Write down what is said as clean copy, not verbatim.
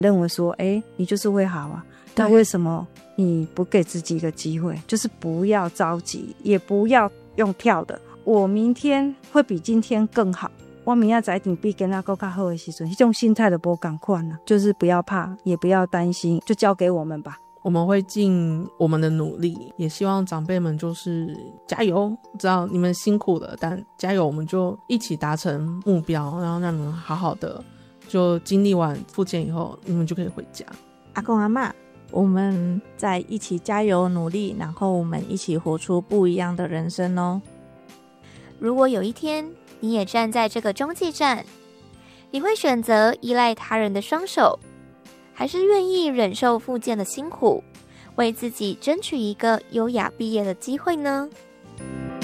认为说你就是会好啊，那为什么你不给自己一个机会？就是不要着急，也不要用跳的，我明天会比今天更好，我明仔载一定比今仔更较好的时阵，这种心态就不同款了。就是不要怕，也不要担心，就交给我们吧。 我们会尽我们的努力，也希望长辈们就是加油，知道你们辛苦了，但加油，我们就一起达成目标，然后让你们好好的就经历完复健以后，你们就可以回家。 阿公阿嬷，我们在一起加油努力，然后我们一起活出不一样的人生哦。 如果有一天你也站在这个中继站，你会选择依赖他人的双手，还是愿意忍受复健的辛苦，为自己争取一个优雅毕业的机会呢？